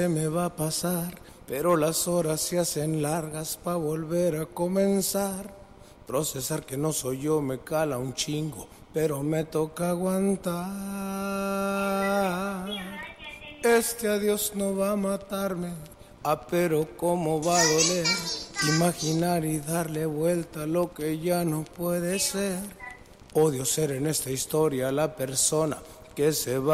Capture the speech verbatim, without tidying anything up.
Se me va a pasar, pero las horas se hacen largas pa' volver a comenzar. Procesar que no soy yo me cala un chingo, pero me toca aguantar. Este adiós no va a matarme, ah, pero cómo va a doler. Imaginar y darle vuelta a lo que ya no puede ser. Odio ser en esta historia la persona que se va